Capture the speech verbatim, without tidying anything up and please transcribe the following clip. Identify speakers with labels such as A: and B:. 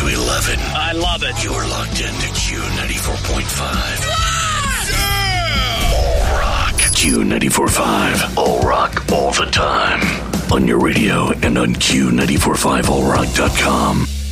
A: to eleven.
B: I love it.
A: You're locked into Q ninety-four point five. Yeah! All rock. Q ninety-four point five. All rock all the time. On your radio and on Q nine four five all rock dot com.